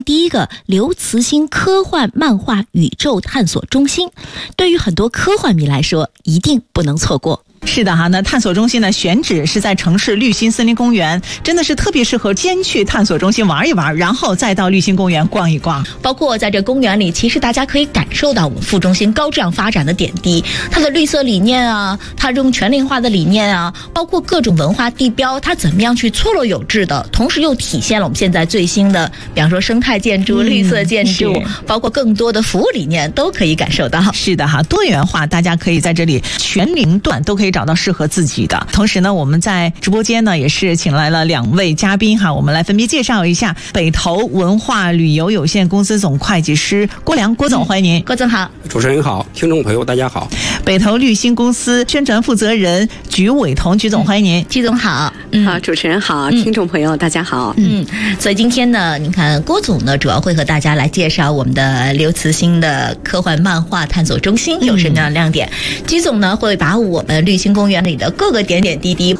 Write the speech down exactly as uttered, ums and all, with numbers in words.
第一个刘慈欣科幻漫画宇宙探索中心，对于很多科幻迷来说，一定不能错过。 是的哈，那探索中心呢，选址是在城市绿心森林公园，真的是特别适合先去探索中心玩一玩，然后再到绿心公园逛一逛。 包括在这公园里，其实大家可以感受到我们副中心高质量发展的点滴，它的绿色理念啊，它这种全龄化的理念啊，包括各种文化地标，它怎么样去错落有致的，同时又体现了我们现在最新的，比方说生态建筑、嗯、绿色建筑，包括更多的服务理念都可以感受到。 是的哈，多元化，大家可以在这里全龄段都可以找到适合自己的。同时呢，我们在直播间呢也是请来了两位嘉宾哈，我们来分别介绍一下北投文化旅游有限公司总会计师郭良，郭总，欢迎您。 郭总好。 主持人好，听众朋友大家好。 北投绿心公司宣传负责人菊伟彤，菊总欢迎您。 菊总好。 嗯，好，主持人好，嗯、听众朋友大家好。 嗯，所以今天呢，你看郭总呢主要会和大家来介绍我们的刘慈欣的科幻漫画探索中心有什么样的亮点，菊、嗯、总呢会把我们绿心公园里的各个点点滴滴